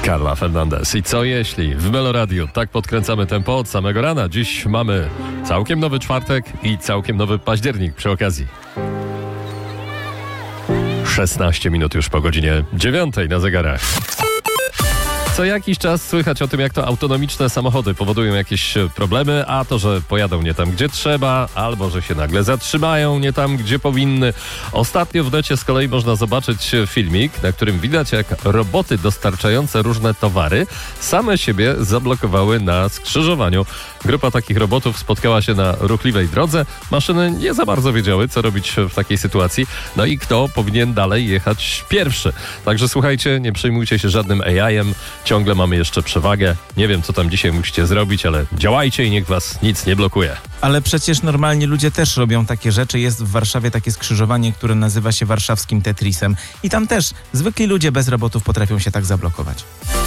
Carla Fernandez. I co jeśli w Meloradiu tak podkręcamy tempo od samego rana? Dziś mamy całkiem nowy czwartek i całkiem nowy październik przy okazji. 16 minut już po godzinie 9 na zegarach. Co jakiś czas słychać o tym, jak to autonomiczne samochody powodują jakieś problemy, a to, że pojadą nie tam, gdzie trzeba, albo że się nagle zatrzymają nie tam, gdzie powinny. Ostatnio w necie z kolei można zobaczyć filmik, na którym widać, jak roboty dostarczające różne towary same siebie zablokowały na skrzyżowaniu. Grupa takich robotów spotkała się na ruchliwej drodze. Maszyny nie za bardzo wiedziały, co robić w takiej sytuacji. No i kto powinien dalej jechać pierwszy. Także słuchajcie, nie przejmujcie się żadnym AI-em. Ciągle mamy jeszcze przewagę. Nie wiem, co tam dzisiaj musicie zrobić, ale działajcie i niech was nic nie blokuje. Ale przecież normalnie ludzie też robią takie rzeczy. Jest w Warszawie takie skrzyżowanie, które nazywa się warszawskim Tetrisem. I tam też zwykli ludzie bez robotów potrafią się tak zablokować.